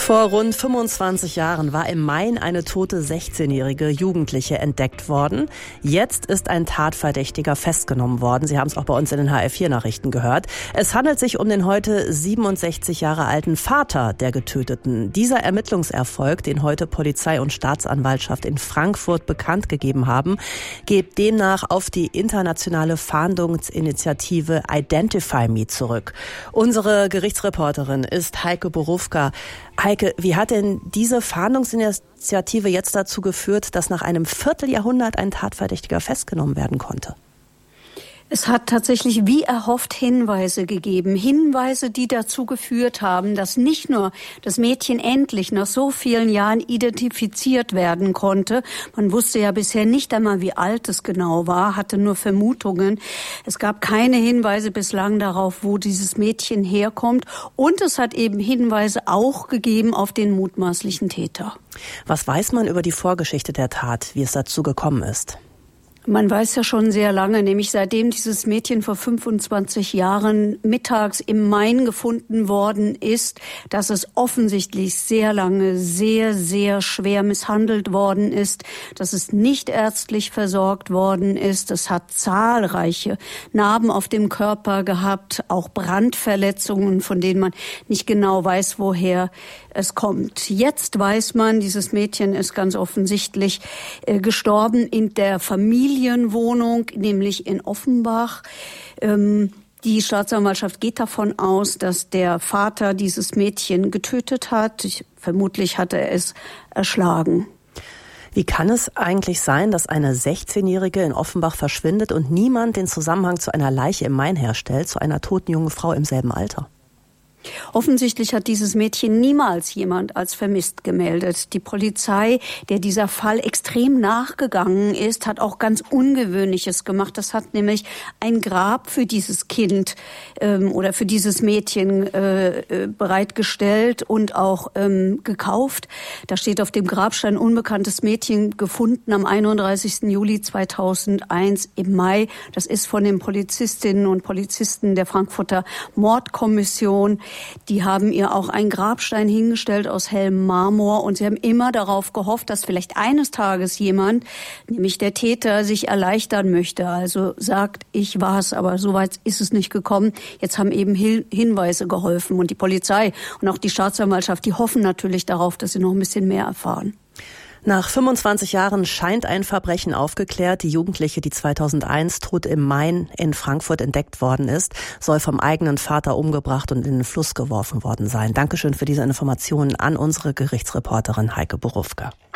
Vor rund 25 Jahren war im Main eine tote 16-jährige Jugendliche entdeckt worden. Jetzt ist ein Tatverdächtiger festgenommen worden. Sie haben es auch bei uns in den HR4-Nachrichten gehört. Es handelt sich um den heute 67 Jahre alten Vater der Getöteten. Dieser Ermittlungserfolg, den heute Polizei und Staatsanwaltschaft in Frankfurt bekannt gegeben haben, geht demnach auf die internationale Fahndungsinitiative Identify Me zurück. Unsere Gerichtsreporterin ist Heike Borufka. Heike, wie hat denn diese Fahndungsinitiative jetzt dazu geführt, dass nach einem Vierteljahrhundert ein Tatverdächtiger festgenommen werden konnte? Es hat tatsächlich wie erhofft Hinweise gegeben. Hinweise, die dazu geführt haben, dass nicht nur das Mädchen endlich nach so vielen Jahren identifiziert werden konnte. Man wusste ja bisher nicht einmal, wie alt es genau war, hatte nur Vermutungen. Es gab keine Hinweise bislang darauf, wo dieses Mädchen herkommt. Und es hat eben Hinweise auch gegeben auf den mutmaßlichen Täter. Was weiß man über die Vorgeschichte der Tat, wie es dazu gekommen ist? Man weiß ja schon sehr lange, nämlich seitdem dieses Mädchen vor 25 Jahren mittags im Main gefunden worden ist, dass es offensichtlich sehr lange sehr, sehr schwer misshandelt worden ist, dass es nicht ärztlich versorgt worden ist. Es hat zahlreiche Narben auf dem Körper gehabt, auch Brandverletzungen, von denen man nicht genau weiß, woher es kommt. Jetzt weiß man, dieses Mädchen ist ganz offensichtlich gestorben in der Familienwohnung, nämlich in Offenbach. Die Staatsanwaltschaft geht davon aus, dass der Vater dieses Mädchen getötet hat. Vermutlich hat er es erschlagen. Wie kann es eigentlich sein, dass eine 16-Jährige in Offenbach verschwindet und niemand den Zusammenhang zu einer Leiche im Main herstellt, zu einer toten jungen Frau im selben Alter? Offensichtlich hat dieses Mädchen niemals jemand als vermisst gemeldet. Die Polizei, der dieser Fall extrem nachgegangen ist, hat auch ganz Ungewöhnliches gemacht. Das hat nämlich ein Grab für dieses Kind oder für dieses Mädchen bereitgestellt und auch gekauft. Da steht auf dem Grabstein: unbekanntes Mädchen gefunden am 31. Juli 2001 im Mai. Das ist von den Polizistinnen und Polizisten der Frankfurter Mordkommission. Die haben ihr auch einen Grabstein hingestellt aus hellem Marmor und sie haben immer darauf gehofft, dass vielleicht eines Tages jemand, nämlich der Täter, sich erleichtern möchte. Also sagt, ich war's, aber so weit ist es nicht gekommen. Jetzt haben eben Hinweise geholfen und die Polizei und auch die Staatsanwaltschaft, die hoffen natürlich darauf, dass sie noch ein bisschen mehr erfahren. Nach 25 Jahren scheint ein Verbrechen aufgeklärt. Die Jugendliche, die 2001 tot im Main in Frankfurt entdeckt worden ist, soll vom eigenen Vater umgebracht und in den Fluss geworfen worden sein. Dankeschön für diese Informationen an unsere Gerichtsreporterin Heike Borufka.